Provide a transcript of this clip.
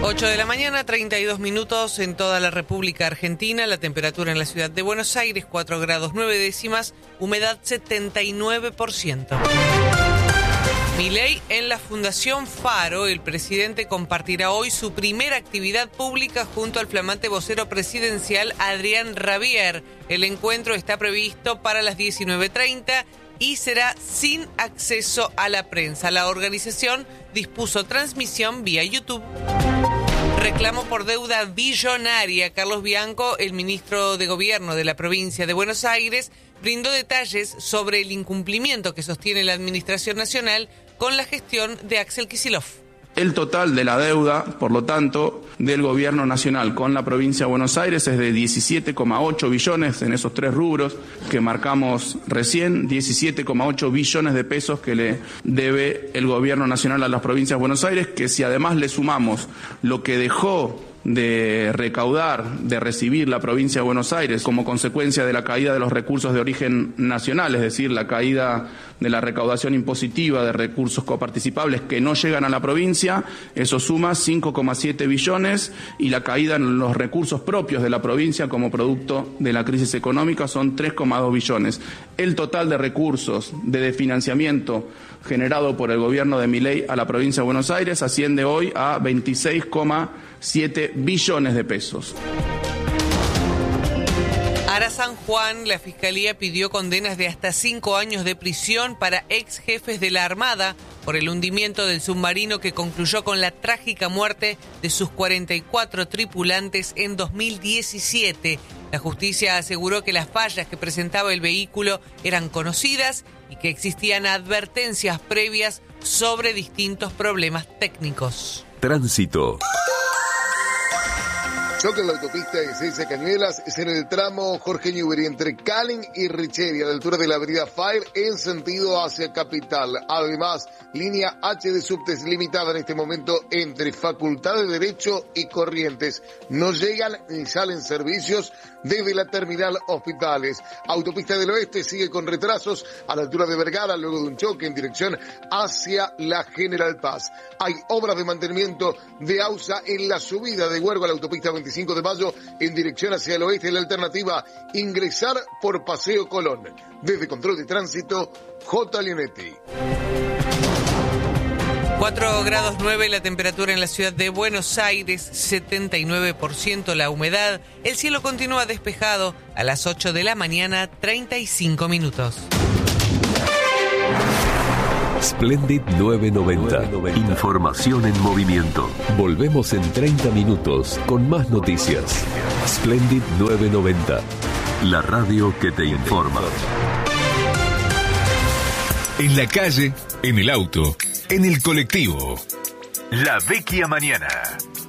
8 de la mañana, 32 minutos en toda la República Argentina. La temperatura en la ciudad de Buenos Aires, 4 grados 9 décimas, humedad 79%. Milei en la Fundación Faro. El presidente compartirá hoy su primera actividad pública junto al flamante vocero presidencial Adrián Rabier. El encuentro está previsto para las 19:30 y será sin acceso a la prensa. La organización dispuso transmisión vía YouTube. Reclamo por deuda billonaria. Carlos Bianco, el ministro de Gobierno de la provincia de Buenos Aires, brindó detalles sobre el incumplimiento que sostiene la Administración Nacional con la gestión de Axel Kicillof. El total de la deuda, por lo tanto, del Gobierno Nacional con la provincia de Buenos Aires es de 17,8 billones en esos tres rubros que marcamos recién, 17,8 billones de pesos que le debe el Gobierno Nacional a las provincias de Buenos Aires, que si además le sumamos lo que dejó de recaudar, de recibir la provincia de Buenos Aires como consecuencia de la caída de los recursos de origen nacional, es decir, la caída de la recaudación impositiva de recursos coparticipables que no llegan a la provincia, eso suma 5,7 billones y la caída en los recursos propios de la provincia como producto de la crisis económica son 3,2 billones. El total de recursos de financiamiento generado por el gobierno de Milei a la provincia de Buenos Aires asciende hoy a 26,7 billones de pesos. Para San Juan, la Fiscalía pidió condenas de hasta 5 años de prisión para ex jefes de la Armada por el hundimiento del submarino que concluyó con la trágica muerte de sus 44 tripulantes en 2017. La justicia aseguró que las fallas que presentaba el vehículo eran conocidas y que existían advertencias previas sobre distintos problemas técnicos. Tránsito. Choque en la autopista Ezeiza Cañuelas es en el tramo Jorge Newbery entre Calen y Richeri a la altura de la avenida Fire en sentido hacia Capital. Además, línea H de subtes limitada en este momento entre Facultad de Derecho y Corrientes. No llegan ni salen servicios desde la terminal Hospitales. Autopista del Oeste sigue con retrasos a la altura de Vergara luego de un choque en dirección hacia la General Paz. Hay obras de mantenimiento de AUSA en la subida de Huergo a la autopista 25 de Mayo en dirección hacia el oeste. La alternativa, ingresar por Paseo Colón. Desde Control de Tránsito, J. Leonetti. 4 grados 9 la temperatura en la ciudad de Buenos Aires, 79% la humedad. El cielo continúa despejado a las 8 de la mañana, 35 minutos. Splendid 990. Información en movimiento. Volvemos en 30 minutos con más noticias. Splendid 990. La radio que te informa. En la calle, en el auto, en el colectivo. La Vecchia Mañana.